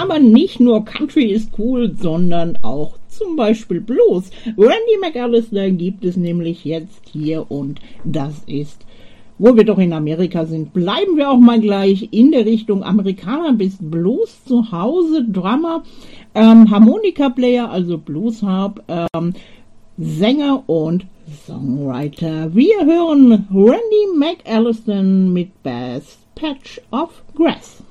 Aber nicht nur Country ist cool, sondern auch zum Beispiel Blues. Randy McAllister gibt es nämlich jetzt hier und das ist, wo wir doch in Amerika sind, bleiben wir auch mal gleich in der Richtung Amerikaner bis Blues zu Hause, Drummer, Harmonika-Player, also Blues-Harp, Sänger und Songwriter. Wir hören Randy McAllister mit Bass Patch of Grass.